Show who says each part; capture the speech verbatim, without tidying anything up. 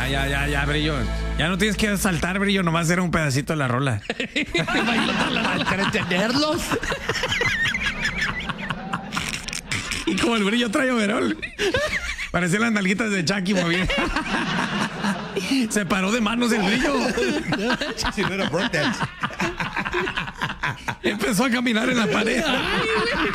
Speaker 1: Ya, ya, ya, ya, Brillo. Ya no tienes que saltar, Brillo, nomás era un pedacito de la rola.
Speaker 2: Para entenderlos.
Speaker 1: Y como el Brillo trae overol, parecían las nalguitas de Chucky moviendo. Se paró de manos el Brillo.
Speaker 3: Si no era breakdance.
Speaker 1: Empezó a caminar en la pared.